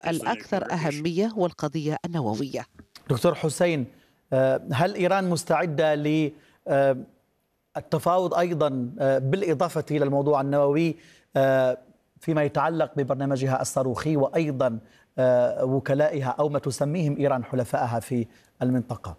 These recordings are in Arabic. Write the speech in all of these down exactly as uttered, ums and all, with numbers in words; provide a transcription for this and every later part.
الأكثر أهمية والقضية النووية. دكتور حسين، هل إيران مستعدة للتفاوض أيضا بالإضافة إلى الموضوع النووي فيما يتعلق ببرنامجها الصاروخي وأيضا وكلائها أو ما تسميهم إيران حلفائها في المنطقة؟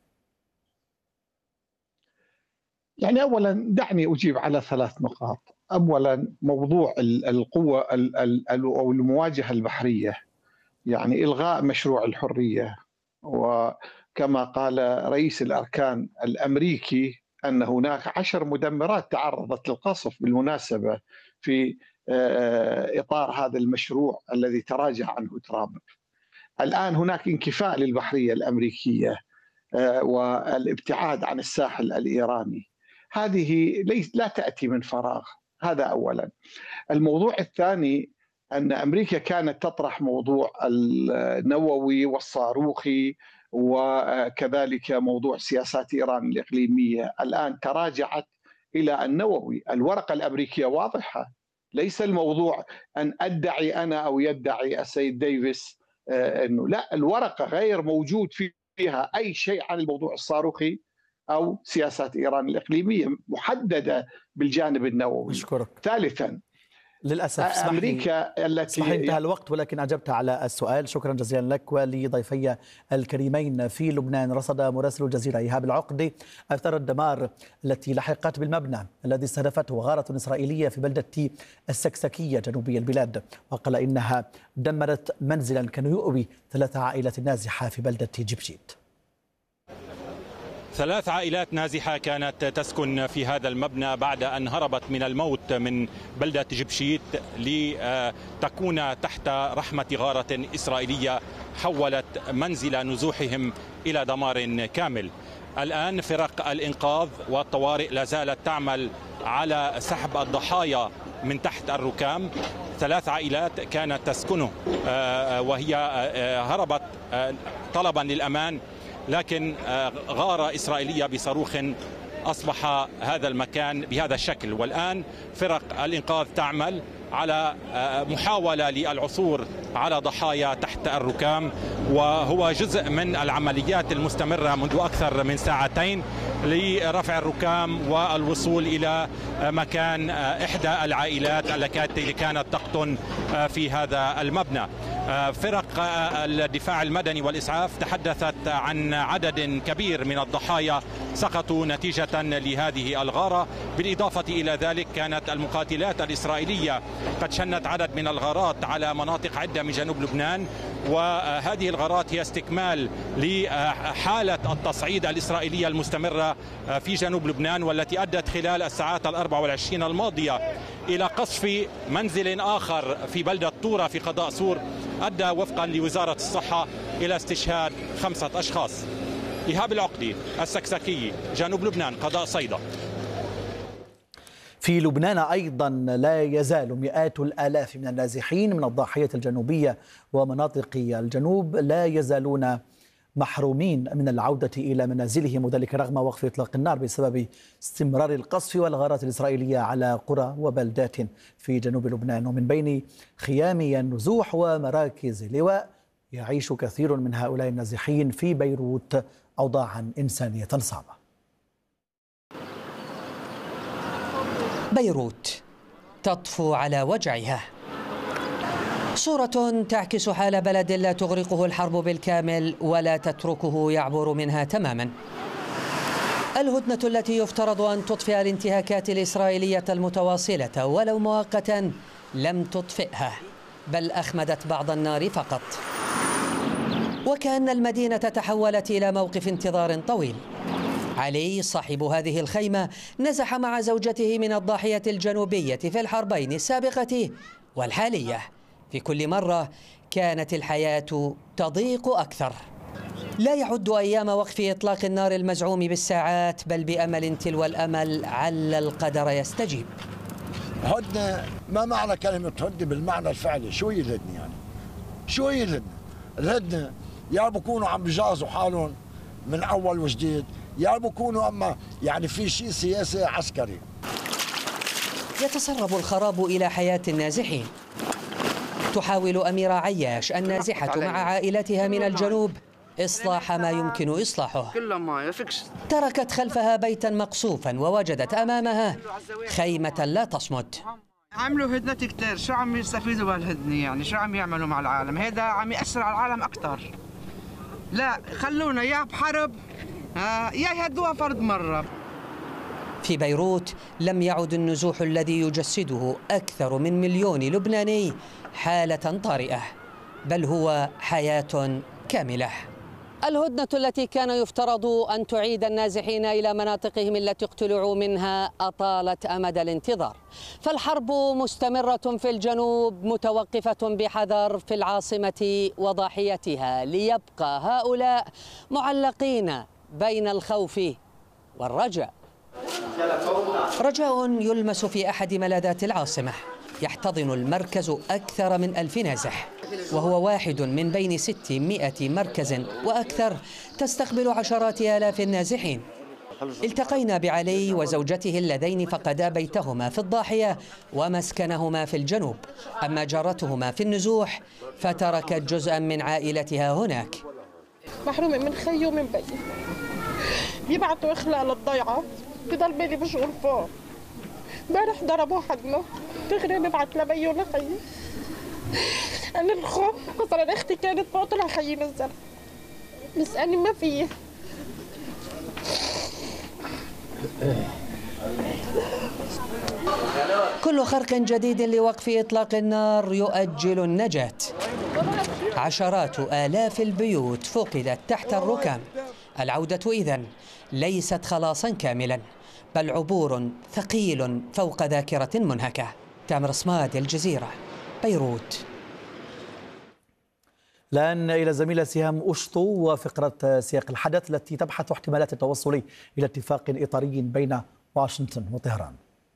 يعني أولا دعني أجيب على ثلاث نقاط. أولا موضوع القوة أو المواجهة البحرية، يعني إلغاء مشروع الحرية، وكما قال رئيس الأركان الأمريكي أن هناك عشر مدمرات تعرضت للقصف بالمناسبة في إطار هذا المشروع الذي تراجع عنه ترامب. الآن هناك انكفاء للبحرية الأمريكية والابتعاد عن الساحل الإيراني. هذه ليس لا تأتي من فراغ، هذا أولا. الموضوع الثاني أن أمريكا كانت تطرح موضوع النووي والصاروخي وكذلك موضوع سياسات إيران الإقليمية، الآن تراجعت إلى النووي. الورقة الأمريكية واضحة، ليس الموضوع أن أدعي أنا أو يدعي السيد ديفيس أنه لا، الورقة غير موجود فيها أي شيء عن الموضوع الصاروخي أو سياسات إيران الإقليمية، محددة بالجانب النووي. أشكرك. ثالثا، للأسف أمريكا التي صحيح انتهى الوقت، ولكن أجبت على السؤال. شكرا جزيلا لك ولضيفي الكريمين. في لبنان رصد مراسل الجزيرة إيهاب العقدي أثر الدمار التي لحقت بالمبنى الذي استهدفته غارة إسرائيلية في بلدة السكسكية جنوبي البلاد، وقال إنها دمرت منزلا كان يؤوي ثلاث عائلات نازحة في بلدة جبشيت. ثلاث عائلات نازحة كانت تسكن في هذا المبنى بعد أن هربت من الموت من بلدة جبشيت لتكون تحت رحمة غارة إسرائيلية حولت منزل نزوحهم إلى دمار كامل. الآن فرق الإنقاذ والطوارئ لا زالت تعمل على سحب الضحايا من تحت الركام. ثلاث عائلات كانت تسكنه وهي هربت طلبا للأمان، لكن غارة إسرائيلية بصاروخ أصبح هذا المكان بهذا الشكل. والآن فرق الإنقاذ تعمل على محاولة للعثور على ضحايا تحت الركام، وهو جزء من العمليات المستمرة منذ أكثر من ساعتين لرفع الركام والوصول إلى مكان إحدى العائلات التي كانت تقطن في هذا المبنى. فرق الدفاع المدني والإسعاف تحدثت عن عدد كبير من الضحايا سقطوا نتيجة لهذه الغارة. بالإضافة إلى ذلك كانت المقاتلات الإسرائيلية قد شنت عدد من الغارات على مناطق عدة من جنوب لبنان، وهذه الغارات هي استكمال لحالة التصعيد الإسرائيلية المستمرة في جنوب لبنان، والتي أدت خلال الساعات الأربع والعشرين الماضية إلى قصف منزل آخر في بلدة طورة في قضاء سور، أدى وفقا لوزارة الصحة إلى استشهاد خمسة أشخاص. إيهاب العقدي، السكسكي، جنوب لبنان، قضاء صيدا. في لبنان أيضا لا يزال مئات الآلاف من النازحين من الضاحية الجنوبية ومناطق الجنوب لا يزالون محرومين من العودة إلى منازلهم، وذلك رغم وقف إطلاق النار بسبب استمرار القصف والغارات الإسرائيلية على قرى وبلدات في جنوب لبنان. ومن بين خيام النزوح ومراكز لواء يعيش كثير من هؤلاء النازحين في بيروت أوضاعا إنسانية صعبة. بيروت تطفو على وجعها، صورة تعكس حال بلد لا تغرقه الحرب بالكامل ولا تتركه يعبر منها تماما. الهدنة التي يفترض أن تطفئ الانتهاكات الإسرائيلية المتواصلة ولو مؤقتا لم تطفئها، بل أخمدت بعض النار فقط، وكأن المدينة تحولت إلى موقف انتظار طويل. علي صاحب هذه الخيمة نزح مع زوجته من الضاحية الجنوبية في الحربين السابقة والحالية. في كل مرة كانت الحياة تضيق أكثر. لا يعد أيام وقف إطلاق النار المزعوم بالساعات، بل بأمل تلو الأمل عل القدر يستجيب. هدنة، ما معنى كلمة هدنة بالمعنى الفعلي؟ شو هي الهدنة يعني؟ شو هي الهدنة؟ الهدنة يا بكونوا عم بجازوا حالهم من أول وجديد، يا بكونوا أما يعني في شيء سياسي عسكري. يتسرب الخراب إلى حياة النازحين. تحاول أميرة عياش النازحة مع عائلتها من الجنوب إصلاح ما يمكن إصلاحه. تركت خلفها بيتا مقصوفا ووجدت أمامها خيمة لا تصمد. عملوا هدنة كتير، شو عم يستفيدوا بهالهدنة يعني؟ شو عم يعملوا مع العالم؟ هذا عم يأثر على العالم أكثر. لا خلونا يا بحرب يا يهدوها فرد مرة. في بيروت لم يعد النزوح الذي يجسده أكثر من مليون لبناني حالة طارئة، بل هو حياة كاملة. الهدنة التي كان يفترض أن تعيد النازحين إلى مناطقهم التي اقتلعوا منها أطالت أمد الانتظار، فالحرب مستمرة في الجنوب متوقفة بحذر في العاصمة وضاحيتها، ليبقى هؤلاء معلقين بين الخوف والرجاء. رجاء يلمس في أحد ملاذات العاصمة، يحتضن المركز أكثر من ألف نازح، وهو واحد من بين ستمائة مركز وأكثر تستقبل عشرات آلاف النازحين. التقينا بعلي وزوجته اللذين فقدا بيتهما في الضاحية ومسكنهما في الجنوب، أما جارتهما في النزوح فتركت جزءا من عائلتها هناك. محرومة من خي ومن بي، بيبعتوا إخلاء للضيعة، بضل بالي بشغل فوق. امبارح ضربوا حدنا، دغري ببعت لبي ولخي. أنا الخوف مثلا أختي كانت فوق، طلع خيي نزل، بس أنا ما فيه. كل خرق جديد لوقف إطلاق النار يؤجل النجاة. عشرات آلاف البيوت فقدت تحت الركام. العودة إذن ليست خلاصا كاملا، بل عبور ثقيل فوق ذاكرة منهكة. تامر صماد، الجزيرة، بيروت. الآن إلى زميلة سهام أشطو وفقرة سياق الحدث التي تبحث احتمالات التوصل إلى اتفاق إطاري بين واشنطن وطهران.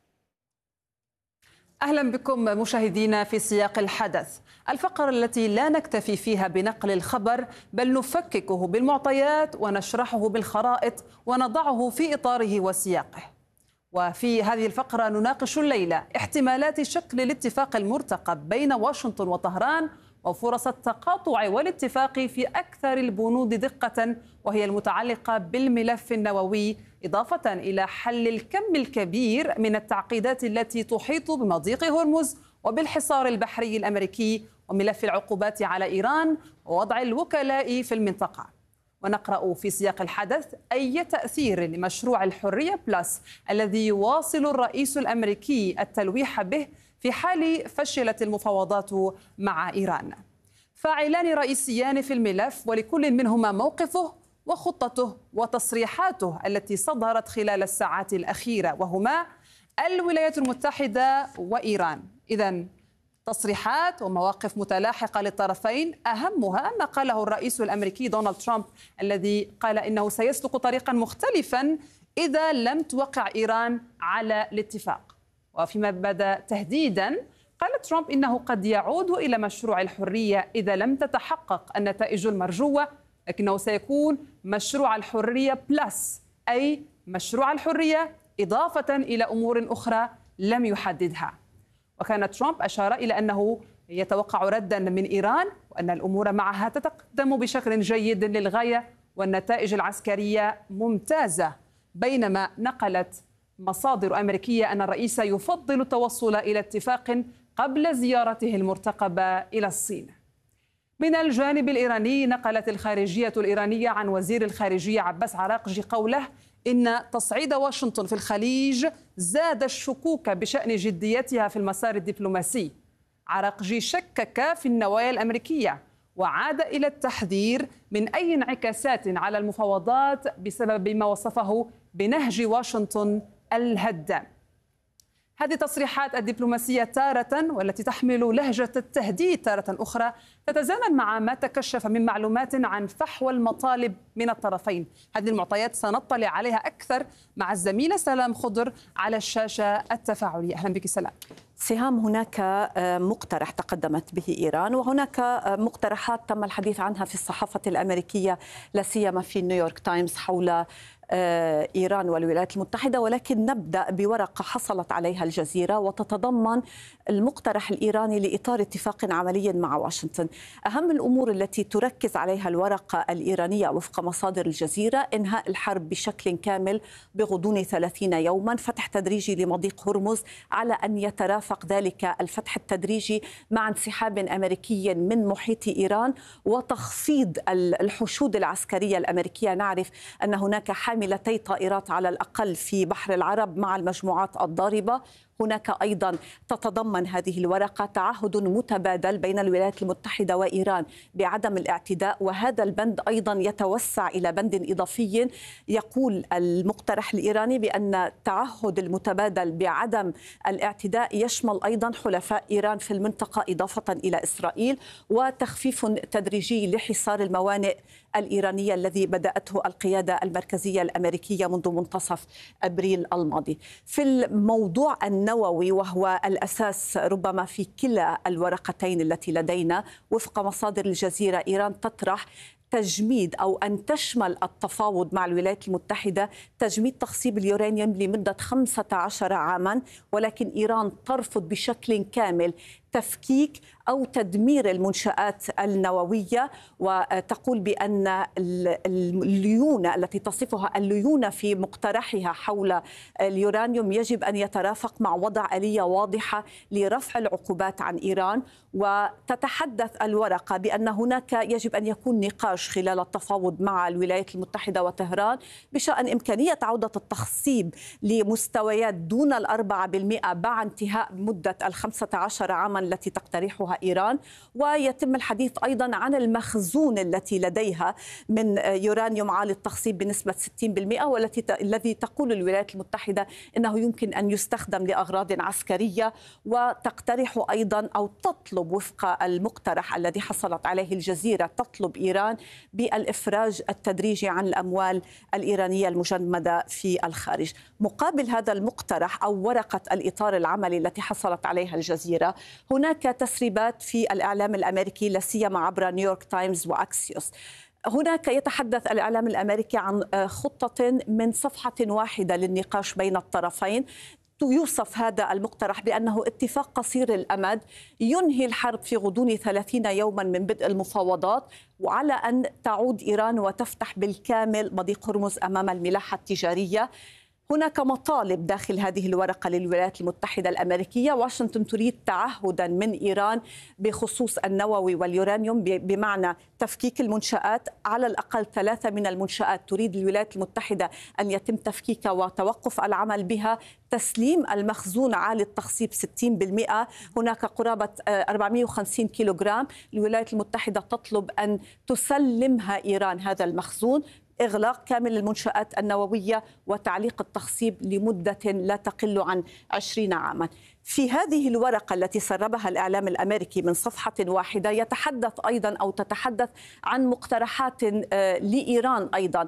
أهلا بكم مشاهدينا في سياق الحدث، الفقرة التي لا نكتفي فيها بنقل الخبر بل نفككه بالمعطيات ونشرحه بالخرائط ونضعه في إطاره وسياقه. وفي هذه الفقرة نناقش الليلة احتمالات شكل الاتفاق المرتقب بين واشنطن وطهران وفرص التقاطع والاتفاق في أكثر البنود دقة، وهي المتعلقة بالملف النووي، إضافة إلى حل الكم الكبير من التعقيدات التي تحيط بمضيق هرمز وبالحصار البحري الأمريكي وملف العقوبات على إيران ووضع الوكلاء في المنطقة. ونقرأ في سياق الحدث أي تأثير لمشروع الحرية بلس الذي يواصل الرئيس الأمريكي التلويح به في حال فشلت المفاوضات مع إيران. فاعلان رئيسيان في الملف ولكل منهما موقفه وخطته وتصريحاته التي صدرت خلال الساعات الأخيرة، وهما الولايات المتحدة وإيران. إذن تصريحات ومواقف متلاحقة للطرفين، أهمها ما قاله الرئيس الأمريكي دونالد ترامب الذي قال إنه سيسلك طريقا مختلفا إذا لم توقع إيران على الاتفاق. وفيما بدا تهديدا قال ترامب إنه قد يعود إلى مشروع الحرية إذا لم تتحقق النتائج المرجوة، لكنه سيكون مشروع الحرية بلس، أي مشروع الحرية إضافة إلى أمور أخرى لم يحددها. وكان ترامب أشار إلى أنه يتوقع ردا من إيران وأن الأمور معها تتقدم بشكل جيد للغاية والنتائج العسكرية ممتازة، بينما نقلت مصادر أمريكية أن الرئيس يفضل التوصل إلى اتفاق قبل زيارته المرتقبة إلى الصين. من الجانب الإيراني نقلت الخارجية الإيرانية عن وزير الخارجية عباس عراقجي قوله إن تصعيد واشنطن في الخليج زاد الشكوك بشأن جديتها في المسار الدبلوماسي. عراقجي شكك في النوايا الأمريكية وعاد إلى التحذير من أي انعكاسات على المفاوضات بسبب ما وصفه بنهج واشنطن الهدام. هذه التصريحات الدبلوماسية تارة والتي تحمل لهجة التهديد تارة أخرى تتزامن مع ما تكشف من معلومات عن فحوى المطالب من الطرفين. هذه المعطيات سنطلع عليها أكثر مع الزميلة سلام خضر على الشاشة التفاعلية. أهلا بك سلام. سهام، هناك مقترح تقدمت به إيران، وهناك مقترحات تم الحديث عنها في الصحافة الأمريكية لا سيما في نيويورك تايمز حول إيران والولايات المتحدة، ولكن نبدأ بورقة حصلت عليها الجزيرة وتتضمن المقترح الإيراني لإطار اتفاق عملي مع واشنطن. أهم الأمور التي تركز عليها الورقة الإيرانية وفق مصادر الجزيرة: إنهاء الحرب بشكل كامل بغضون ثلاثين يوما، فتح تدريجي لمضيق هرمز على أن يترافق ذلك الفتح التدريجي مع انسحاب أمريكي من محيط إيران، وتخفيض الحشود العسكرية الأمريكية. نعرف أن هناك حاملتي طائرات على الأقل في بحر العرب مع المجموعات الضاربة. هناك أيضا تتضمن هذه الورقة تعهد متبادل بين الولايات المتحدة وإيران بعدم الاعتداء، وهذا البند أيضا يتوسع إلى بند إضافي يقول المقترح الإيراني بأن التعهد المتبادل بعدم الاعتداء يشمل أيضا حلفاء إيران في المنطقة إضافة إلى إسرائيل، وتخفيف تدريجي لحصار الموانئ الإيرانية الذي بدأته القيادة المركزية الأمريكية منذ منتصف أبريل الماضي. في الموضوع النووي وهو الأساس ربما في كلا الورقتين التي لدينا، وفق مصادر الجزيرة إيران تطرح تجميد أو أن تشمل التفاوض مع الولايات المتحدة تجميد تخصيب اليورانيوم لمدة خمسة عشر عاما، ولكن إيران ترفض بشكل كامل تفكيك أو تدمير المنشآت النووية، وتقول بأن الليونة التي تصفها الليونة في مقترحها حول اليورانيوم يجب أن يترافق مع وضع آلية واضحة لرفع العقوبات عن إيران. وتتحدث الورقة بأن هناك يجب أن يكون نقاش خلال التفاوض مع الولايات المتحدة وطهران بشأن إمكانية عودة التخصيب لمستويات دون الأربعة بالمئة بعد انتهاء مدة الخمسة عشر عاما التي تقترحها إيران. ويتم الحديث أيضا عن المخزون التي لديها من يورانيوم عالي التخصيب بنسبة ستين بالمئة، والتي الذي تقول الولايات المتحدة أنه يمكن أن يستخدم لأغراض عسكرية، وتقترح أيضا أو تطلب وفق المقترح الذي حصلت عليه الجزيرة تطلب إيران بالإفراج التدريجي عن الأموال الإيرانية المجمدة في الخارج. مقابل هذا المقترح أو ورقة الإطار العملي التي حصلت عليها الجزيرة، هناك تسريبات في الإعلام الأمريكي لا سيما عبر نيويورك تايمز وأكسيوس. هناك يتحدث الإعلام الأمريكي عن خطة من صفحة واحدة للنقاش بين الطرفين. يوصف هذا المقترح بأنه اتفاق قصير الأمد ينهي الحرب في غضون ثلاثين يوما من بدء المفاوضات، وعلى أن تعود إيران وتفتح بالكامل مضيق هرمز أمام الملاحة التجارية. هناك مطالب داخل هذه الورقة للولايات المتحدة الأمريكية. واشنطن تريد تعهدا من إيران بخصوص النووي واليورانيوم، بمعنى تفكيك المنشآت، على الأقل ثلاثة من المنشآت تريد الولايات المتحدة أن يتم تفكيكها وتوقف العمل بها، تسليم المخزون عالي التخصيب ستين بالمئة، هناك قرابة أربعمئة وخمسين كيلوغرام، الولايات المتحدة تطلب أن تسلمها إيران هذا المخزون، إغلاق كامل المنشآت النووية وتعليق التخصيب لمدة لا تقل عن عشرين عاما. في هذه الورقة التي سربها الإعلام الأمريكي من صفحة واحدة يتحدث أيضا أو تتحدث عن مقترحات لإيران أيضا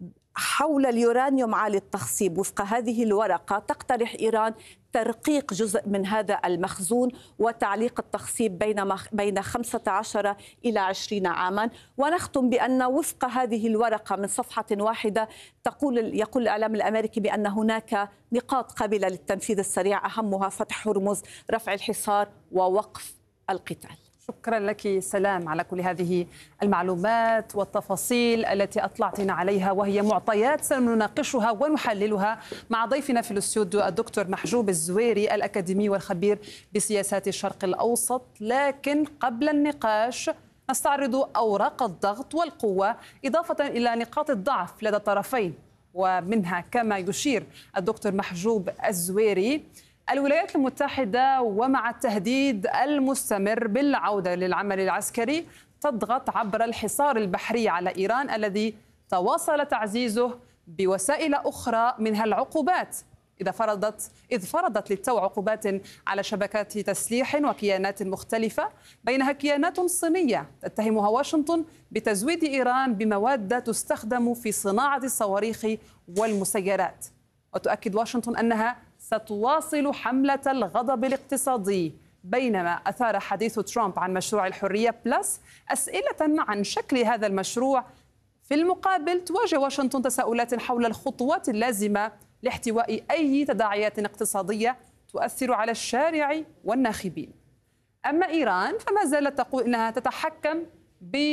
حول اليورانيوم عالي التخصيب. وفق هذه الورقة تقترح إيران ترقيق جزء من هذا المخزون وتعليق التخصيب بين بين خمسة عشر إلى عشرين عاما. ونختم بأن وفق هذه الورقة من صفحة واحدة تقول يقول الإعلام الأمريكي بأن هناك نقاط قابلة للتنفيذ السريع، أهمها فتح هرمز، رفع الحصار، ووقف القتال. شكرا لك سلام على كل هذه المعلومات والتفاصيل التي أطلعتنا عليها، وهي معطيات سنناقشها ونحللها مع ضيفنا في الاستوديو الدكتور محجوب الزويري الأكاديمي والخبير بسياسات الشرق الأوسط. لكن قبل النقاش نستعرض أوراق الضغط والقوة إضافة إلى نقاط الضعف لدى الطرفين، ومنها كما يشير الدكتور محجوب الزويري الولايات المتحدة ومع التهديد المستمر بالعودة للعمل العسكري تضغط عبر الحصار البحري على إيران الذي تواصل تعزيزه بوسائل أخرى منها العقوبات، إذا فرضت إذ فرضت للتو عقوبات على شبكات تسليح وكيانات مختلفة، بينها كيانات صينية تتهمها واشنطن بتزويد إيران بمواد تستخدم في صناعة الصواريخ والمسيرات. وتؤكد واشنطن أنها ستواصل حملة الغضب الاقتصادي، بينما أثار حديث ترامب عن مشروع الحرية بلس أسئلة عن شكل هذا المشروع. في المقابل تواجه واشنطن تساؤلات حول الخطوات اللازمة لاحتواء أي تداعيات اقتصادية تؤثر على الشارع والناخبين. أما إيران فما زالت تقول إنها تتحكم ب